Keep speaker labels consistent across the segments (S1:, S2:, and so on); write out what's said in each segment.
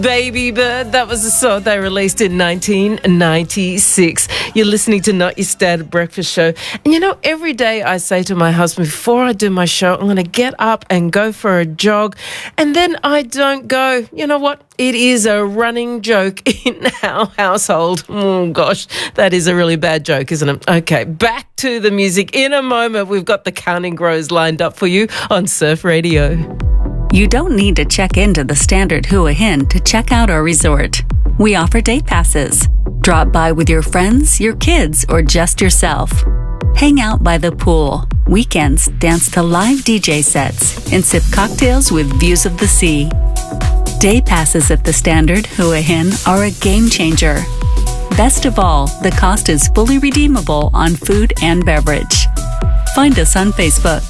S1: Baby Bird, that was a song they released in 1996. You're listening to Not Your Standard Breakfast Show. And you know, every day I say to my husband, before I do my show, I'm going to get up and go for a jog. And then I don't go. You know what? It is a running joke in our household. Oh, gosh, that is a really bad joke, isn't it? Okay, back to the music. In a moment, we've got the Counting Crows lined up for you on Surf Radio.
S2: You don't need to check into the Standard Hua Hin to check out our resort. We offer day passes. Drop by with your friends, your kids, or just yourself. Hang out by the pool. Weekends, dance to live DJ sets and sip cocktails with views of the sea. Day passes at the Standard Hua Hin are a game changer. Best of all, the cost is fully redeemable on food and beverage. Find us on Facebook.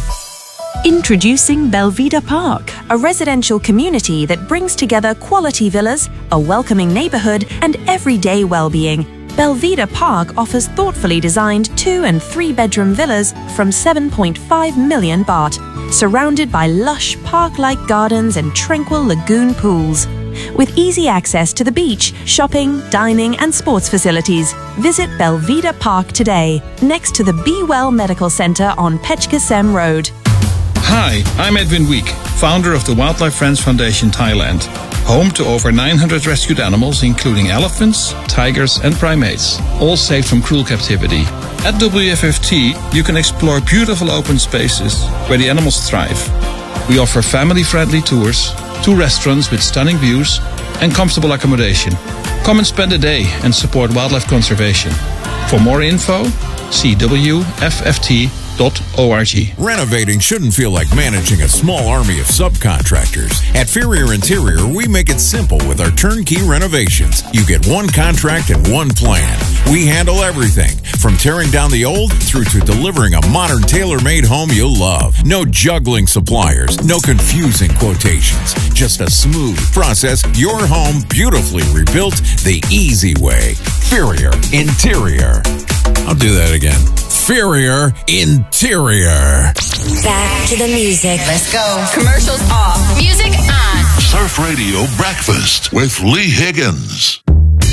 S3: Introducing Belvedere Park, a residential community that brings together quality villas, a welcoming neighborhood, and everyday well-being. Belvedere Park offers thoughtfully designed 2- and 3-bedroom villas from 7.5 million baht, surrounded by lush park-like gardens and tranquil lagoon pools. With easy access to the beach, shopping, dining, and sports facilities, visit Belvedere Park today, next to the Be Well Medical Center on Pechkasem Road.
S4: Hi, I'm Edwin Week, founder of the Wildlife Friends Foundation Thailand, home to over 900 rescued animals including elephants, tigers and primates, all saved from cruel captivity. At WFFT, you can explore beautiful open spaces where the animals thrive. We offer family-friendly tours, 2 restaurants with stunning views and comfortable accommodation. Come and spend a day and support wildlife conservation. For more info, see WFFT.org.
S5: Renovating shouldn't feel like managing a small army of subcontractors. At Ferrier Interior, we make it simple with our turnkey renovations. You get one contract and one plan. We handle everything, from tearing down the old through to delivering a modern tailor-made home you'll love. No juggling suppliers, no confusing quotations. Just a smooth process, your home beautifully rebuilt the easy way. Ferrier Interior. I'll do that again. Ferrier Interior.
S6: Back to the music.
S7: Let's go.
S6: Commercials off. Music on.
S8: Surf Radio Breakfast with Lee Higgins.